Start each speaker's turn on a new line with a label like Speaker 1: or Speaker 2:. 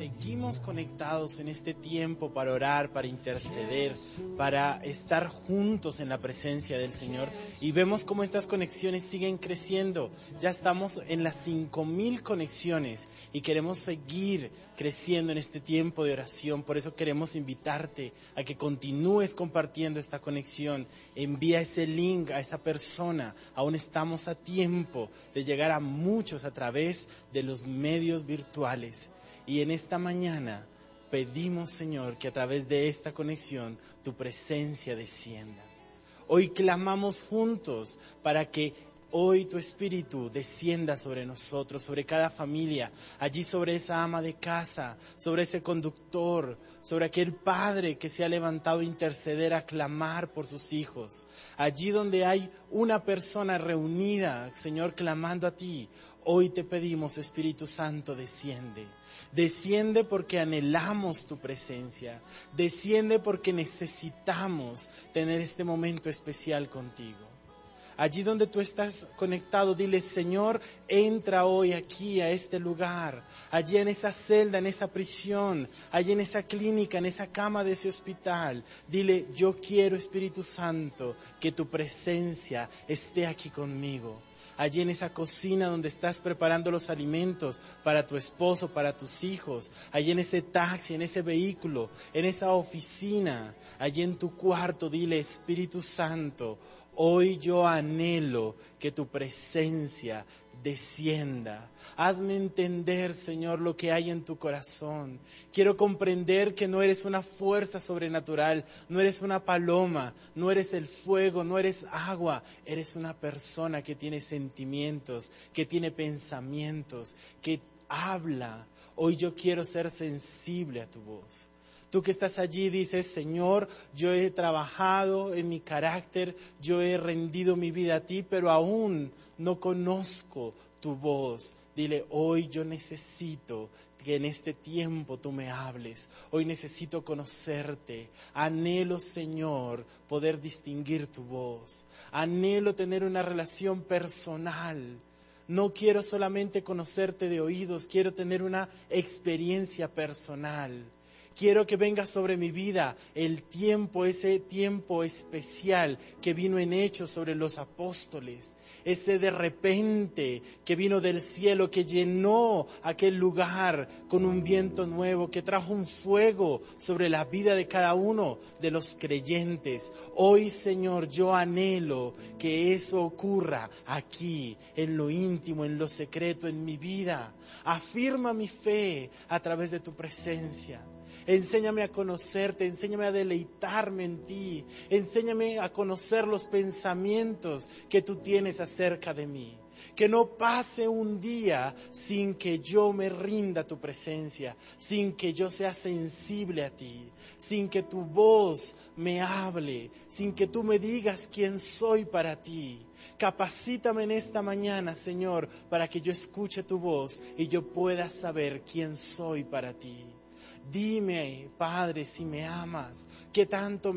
Speaker 1: seguimos conectados en este tiempo para orar, para interceder, para estar juntos en la presencia del Señor. Y vemos cómo estas conexiones siguen creciendo. Ya estamos en las 5,000 conexiones y queremos seguir creciendo en este tiempo de oración. Por eso queremos invitarte a que continúes compartiendo esta conexión. Envía ese link a esa persona. Aún estamos a tiempo de llegar a muchos a través de los medios virtuales. Y en esta mañana pedimos, Señor, que a través de esta conexión tu presencia descienda. Hoy clamamos juntos para que hoy tu Espíritu descienda sobre nosotros, sobre cada familia, allí sobre esa ama de casa, sobre ese conductor, sobre aquel padre que se ha levantado a interceder, a clamar por sus hijos. Allí donde hay una persona reunida, Señor, clamando a ti, hoy te pedimos, Espíritu Santo, desciende. Desciende porque anhelamos tu presencia. Desciende porque necesitamos tener este momento especial contigo. Allí donde tú estás conectado, dile, Señor, entra hoy aquí a este lugar, allí en esa celda, en esa prisión, allí en esa clínica, en esa cama de ese hospital. Dile, yo quiero, Espíritu Santo, que tu presencia esté aquí conmigo. Allí en esa cocina donde estás preparando los alimentos para tu esposo, para tus hijos, allí en ese taxi, en ese vehículo, en esa oficina, allí en tu cuarto, dile, Espíritu Santo, hoy yo anhelo que tu presencia descienda. Hazme entender, Señor, lo que hay en tu corazón. Quiero comprender que no eres una fuerza sobrenatural, no eres una paloma, no eres el fuego, no eres agua. Eres una persona que tiene sentimientos, que tiene pensamientos, que habla. Hoy yo quiero ser sensible a tu voz. Tú que estás allí dices, Señor, yo he trabajado en mi carácter, yo he rendido mi vida a ti, pero aún no conozco tu voz. Dile, hoy yo necesito que en este tiempo tú me hables. Hoy necesito conocerte. Anhelo, Señor, poder distinguir tu voz. Anhelo tener una relación personal. No quiero solamente conocerte de oídos, quiero tener una experiencia personal. Quiero que venga sobre mi vida el tiempo, ese tiempo especial que vino en Hechos sobre los apóstoles. Ese de repente que vino del cielo, que llenó aquel lugar con un viento nuevo, que trajo un fuego sobre la vida de cada uno de los creyentes. Hoy, Señor, yo anhelo que eso ocurra aquí, en lo íntimo, en lo secreto, en mi vida. Afirma mi fe a través de tu presencia. Enséñame a conocerte, enséñame a deleitarme en ti, enséñame a conocer los pensamientos que tú tienes acerca de mí. Que no pase un día sin que yo me rinda a tu presencia, sin que yo sea sensible a ti, sin que tu voz me hable, sin que tú me digas quién soy para ti. Capacítame en esta mañana, Señor, para que yo escuche tu voz y yo pueda saber quién soy para ti. Dime, Padre, si me amas, qué tanto